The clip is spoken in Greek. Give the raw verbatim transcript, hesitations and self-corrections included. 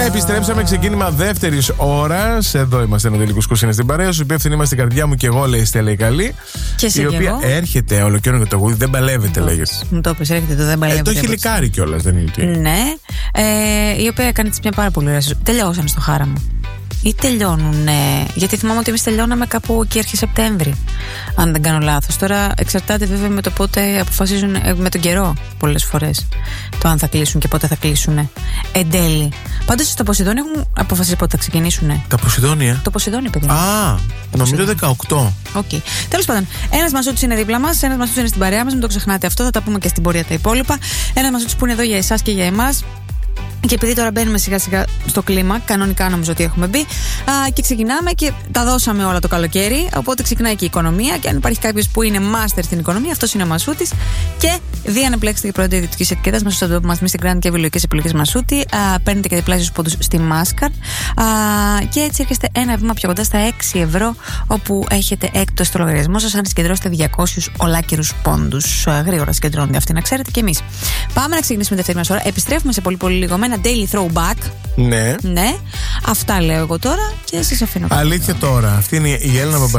Επιστρέψαμε, ξεκίνημα δεύτερης ώρας. Εδώ είμαστε, ένα τελικό κουσκουσίνε στην παρέα σου. Υπεύθυνοι είμαστε η καρδιά μου και εγώ, λέει η Στέλλα η καλή. Και σε η οποία εγώ. έρχεται ολοκαίρι το γούδι, δεν παλεύεται, λέγεται. Μου το πες, έρχεται το δεν παλεύεται. Ε, το έχει λικάρει κιόλας, δεν είναι τι. Ναι. Ε, η οποία έκανε μια πάρα πολύ ωραία. Τελειώσαν στο χάρα μου. Ή τελειώνουν, ε, γιατί θυμάμαι ότι εμείς τελειώναμε κάπου εκεί αρχή Σεπτέμβρη, αν δεν κάνω λάθος. Τώρα εξαρτάται βέβαια με το πότε αποφασίζουν, ε, με τον καιρό πολλές φορές, το αν θα κλείσουν και πότε θα κλείσουν. Εν τέλει. Πάντως στο Ποσειδόνιο έχουν αποφασίσει πότε θα ξεκινήσουν. Τα Ποσειδόνια. Το Ποσειδόνιο, παιδί. Α, νομίζω δεκαοκτώ. Οκ. Okay. Τέλος πάντων, ένας Μασούτης είναι δίπλα μας, ένας Μασούτης είναι στην παρέα μας, μην το ξεχνάτε αυτό, θα τα πούμε και στην πορεία τα υπόλοιπα. Ένας Μασούτης που είναι εδώ για εσάς και για εμάς. Και επειδή τώρα μπαίνουμε σιγά σιγά στο κλίμα, κανονικά νομίζω ότι έχουμε μπει, α, και ξεκινάμε και τα δώσαμε όλα το καλοκαίρι. Οπότε ξεκινάει και η οικονομία. Και αν υπάρχει κάποιος που είναι master στην οικονομία, αυτός είναι ο Μασούτης. Και δι' αν επιλέξετε και πρώτη ιδιωτική ετικέτα μέσα στο μα Instagram και βιολογικές επιλογές Μασούτη, α, παίρνετε και διπλάσιους πόντους στη Μάσκαρ. Και έτσι έρχεστε ένα βήμα πιο κοντά στα έξι ευρώ, όπου έχετε έκπτωση στο λογαριασμό σας αν συγκεντρώσετε διακόσιους ολάκερους πόντους. Γρήγορα συγκεντρώνονται αυτοί, να ξέρετε, και εμείς. Πάμε να ξεκινήσουμε δεύτερη μας ώρα. Επιστρέφουμε σε πολύ πολύ λίγο με ένα daily throwback. Ναι. Ναι. Αυτά λέω εγώ τώρα και σας αφήνω. Αλήθεια τώρα. Αυτή είναι η Έλληνα Μπαμπαρή.